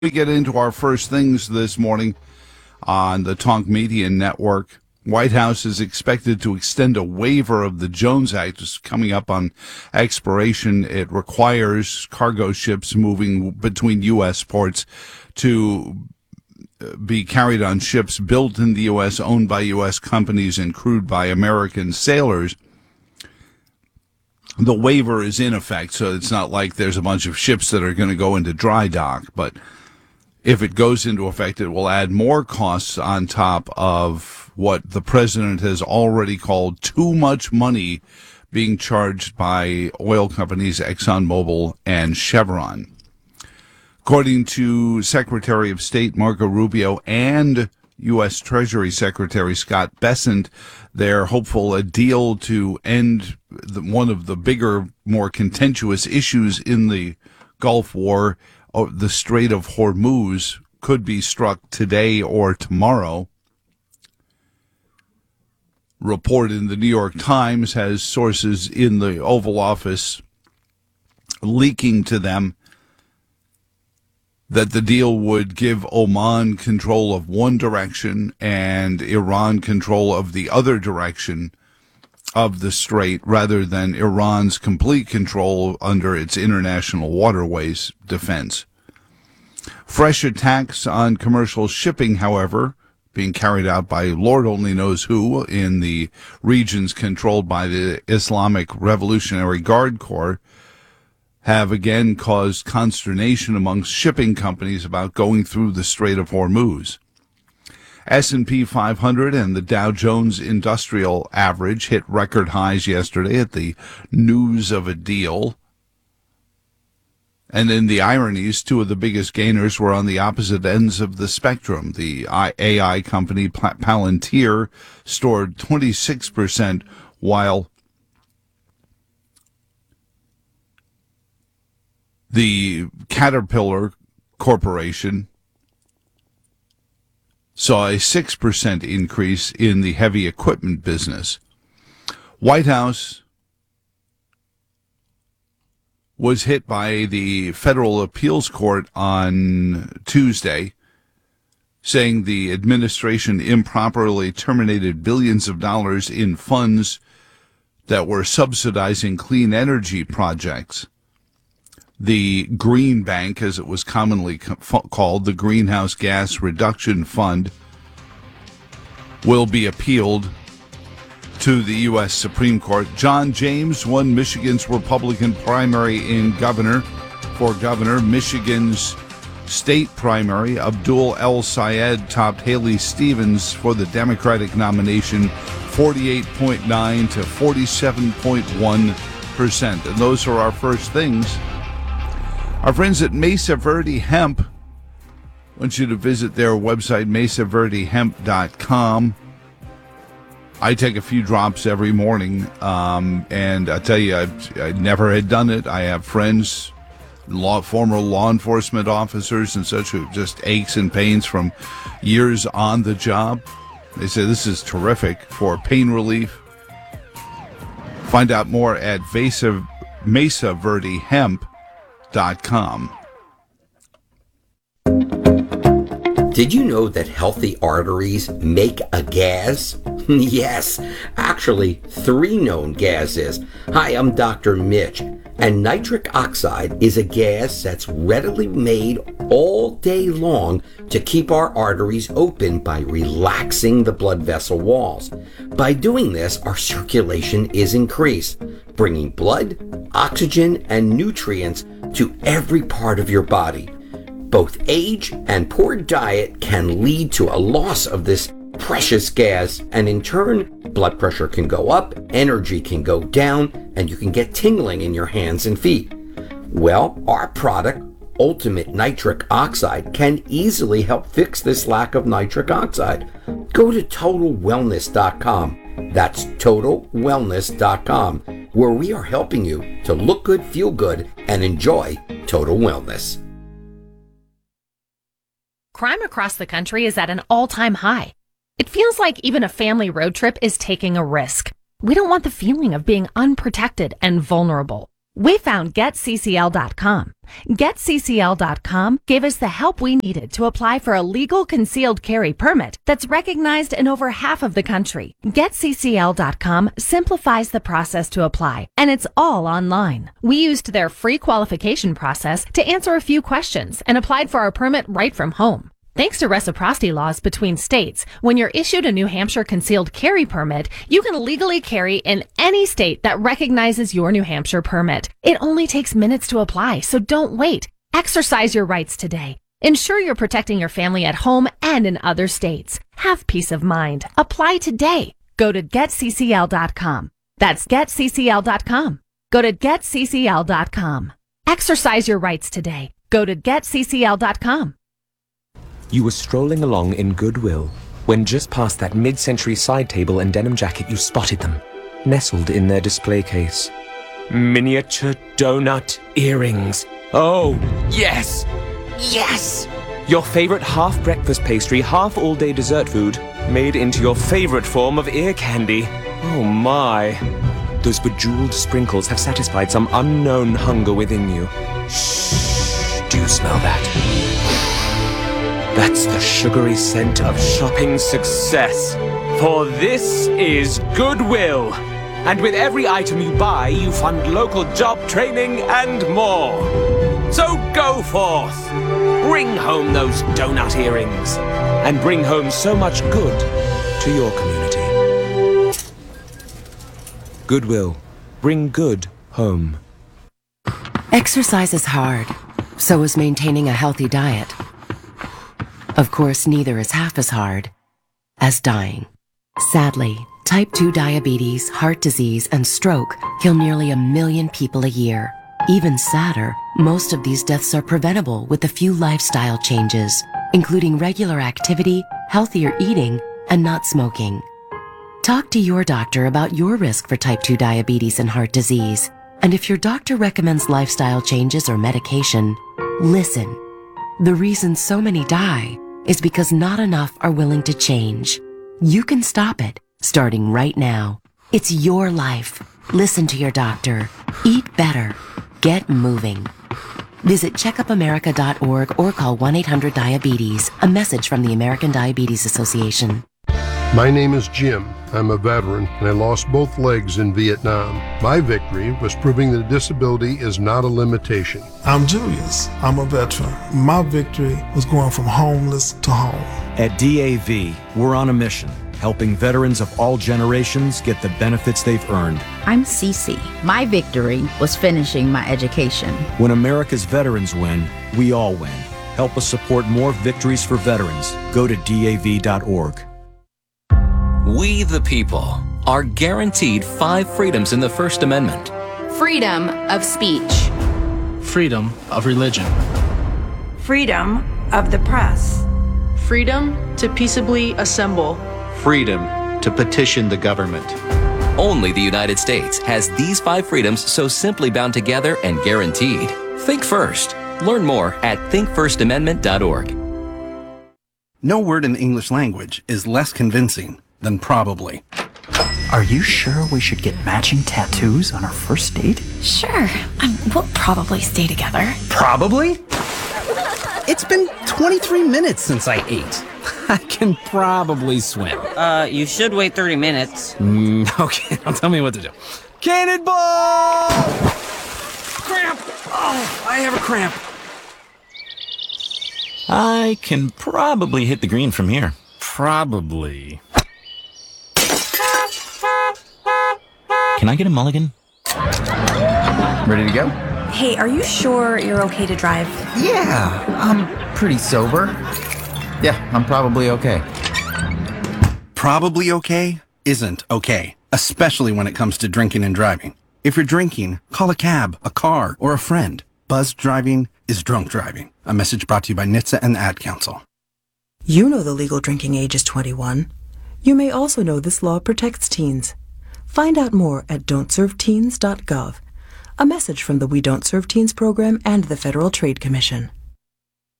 We get into our first things this morning on the Talk Media Network. White House is expected to extend a waiver of the Jones Act. It's coming up on expiration. It requires cargo ships moving between U.S. ports to be carried on ships built in the U.S., owned by U.S. companies, and crewed by American sailors. The waiver is in effect, so it's not like there's a bunch of ships that are going to go into dry dock, but if it goes into effect, it will add more costs on top of what the president has already called too much money being charged by oil companies ExxonMobil and Chevron. According to Secretary of State Marco Rubio and U.S. Treasury Secretary Scott Bessent, they're hopeful a deal to end one of the bigger, more contentious issues in the Gulf War, the Strait of Hormuz, could be struck today or tomorrow. Report in the New York Times has sources in the Oval Office leaking to them that the deal would give Oman control of one direction and Iran control of the other direction of the strait, rather than Iran's complete control under its international waterways defense. Fresh attacks on commercial shipping, however, being carried out by Lord only knows who in the regions controlled by the Islamic Revolutionary Guard Corps, have again caused consternation amongst shipping companies about going through the Strait of Hormuz. S&P 500 and the Dow Jones Industrial Average hit record highs yesterday at the news of a deal. And in the ironies, two of the biggest gainers were on the opposite ends of the spectrum. The AI company Palantir soared 26%, while the Caterpillar Corporation saw a 6% increase in the heavy equipment business. White House was hit by the Federal Appeals Court on Tuesday, saying the administration improperly terminated billions of dollars in funds that were subsidizing clean energy projects. The Green Bank, as it was commonly called, the Greenhouse Gas Reduction Fund, will be appealed to the U.S. Supreme Court. John James won Michigan's Republican primary for governor. Michigan's state primary, Abdul El Sayed topped Haley Stevens for the Democratic nomination 48.9 to 47.1%. And those are our first things. Our friends at Mesa Verde Hemp, I want you to visit their website, mesaverdehemp.com. I take a few drops every morning, and I tell you, I never had done it. I have friends, former law enforcement officers and such, who just aches and pains from years on the job. They say this is terrific for pain relief. Find out more at mesaverdehemp.com. Did you know that healthy arteries make a gas? Yes, actually 3 known gases. Hi, I'm Dr. Mitch, and nitric oxide is a gas that's readily made all day long to keep our arteries open by relaxing the blood vessel walls. By doing this, our circulation is increased, bringing blood, oxygen, and nutrients to every part of your body. Both age and poor diet can lead to a loss of this precious gas, and in turn, blood pressure can go up, energy can go down, and you can get tingling in your hands and feet. Well, our product, Ultimate Nitric Oxide, can easily help fix this lack of nitric oxide. Go to TotalWellness.com. That's TotalWellness.com, where we are helping you to look good, feel good, and enjoy total wellness. Crime across the country is at an all-time high. It feels like even a family road trip is taking a risk. We don't want the feeling of being unprotected and vulnerable. We found GetCCL.com. GetCCL.com gave us the help we needed to apply for a legal concealed carry permit that's recognized in over half of the country. GetCCL.com simplifies the process to apply, and it's all online. We used their free qualification process to answer a few questions and applied for our permit right from home. Thanks to reciprocity laws between states, when you're issued a New Hampshire concealed carry permit, you can legally carry in any state that recognizes your New Hampshire permit. It only takes minutes to apply, so don't wait. Exercise your rights today. Ensure you're protecting your family at home and in other states. Have peace of mind. Apply today. Go to GetCCL.com. That's GetCCL.com. Go to GetCCL.com. Exercise your rights today. Go to GetCCL.com. You were strolling along in Goodwill when just past that mid-century side table and denim jacket you spotted them, nestled in their display case. Miniature donut earrings. Oh, yes! Yes! Your favorite half-breakfast pastry, half-all-day dessert food, made into your favorite form of ear candy. Oh my. Those bejeweled sprinkles have satisfied some unknown hunger within you. Shh, do you smell that? That's the sugary scent of shopping success. For this is Goodwill. And with every item you buy, you fund local job training and more. So go forth. Bring home those donut earrings. And bring home so much good to your community. Goodwill. Bring good home. Exercise is hard. So is maintaining a healthy diet. Of course, neither is half as hard as dying. Sadly, type 2 diabetes, heart disease, and stroke kill nearly 1 million people a year. Even sadder, most of these deaths are preventable with a few lifestyle changes, including regular activity, healthier eating, and not smoking. Talk to your doctor about your risk for type 2 diabetes and heart disease. And if your doctor recommends lifestyle changes or medication, listen. The reason so many die is because not enough are willing to change. You can stop it, starting right now. It's your life. Listen to your doctor. Eat better. Get moving. Visit checkupamerica.org or call 1-800-DIABETES. A message from the American Diabetes Association. My name is Jim. I'm a veteran, and I lost both legs in Vietnam. My victory was proving that disability is not a limitation. I'm Julius. I'm a veteran. My victory was going from homeless to home. At DAV, we're on a mission, helping veterans of all generations get the benefits they've earned. I'm Cece. My victory was finishing my education. When America's veterans win, we all win. Help us support more victories for veterans. Go to DAV.org. We, the people, are guaranteed 5 freedoms in the First Amendment. Freedom of speech. Freedom of religion. Freedom of the press. Freedom to peaceably assemble. Freedom to petition the government. Only the United States has these 5 freedoms so simply bound together and guaranteed. Think first. Learn more at thinkfirstamendment.org. No word in the English language is less convincing than probably. Are you sure we should get matching tattoos on our first date? Sure. We'll probably stay together. Probably? It's been 23 minutes since I ate. I can probably swim. You should wait 30 minutes. Okay, now tell me what to do. Cannonball! Cramp! Oh, I have a cramp. I can probably hit the green from here. Probably. Can I get a mulligan? Ready to go? Hey, are you sure you're okay to drive? Yeah, I'm pretty sober. Yeah, I'm probably okay. Probably okay isn't okay, especially when it comes to drinking and driving. If you're drinking, call a cab, a car, or a friend. Buzzed driving is drunk driving. A message brought to you by NHTSA and the Ad Council. You know the legal drinking age is 21. You may also know this law protects teens. Find out more at don'tserveteens.gov. A message from the We Don't Serve Teens program and the Federal Trade Commission.